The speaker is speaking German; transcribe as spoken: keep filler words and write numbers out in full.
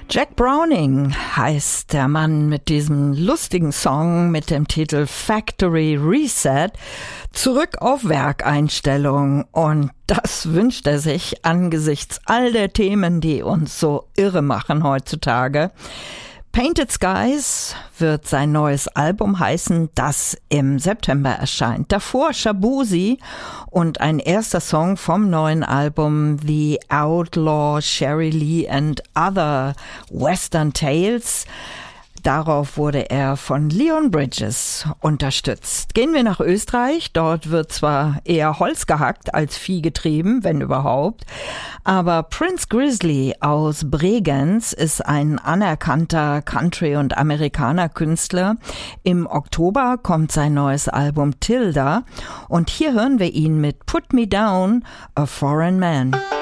Jack Browning heißt der Mann mit diesem lustigen Song mit dem Titel Factory Reset. Zurück auf Werkeinstellung, und das wünscht er sich angesichts all der Themen, die uns so irre machen heutzutage. Painted Skies wird sein neues Album heißen, das im September erscheint. Davor Shabuzi und ein erster Song vom neuen Album The Outlaw, Sherry Lee and Other Western Tales. Darauf wurde er von Leon Bridges unterstützt. Gehen wir nach Österreich. Dort wird zwar eher Holz gehackt als Vieh getrieben, wenn überhaupt. Aber Prince Grizzly aus Bregenz ist ein anerkannter Country- und Amerikaner-Künstler. Im Oktober kommt sein neues Album Tilda. Und hier hören wir ihn mit Put Me Down, a Foreign Man.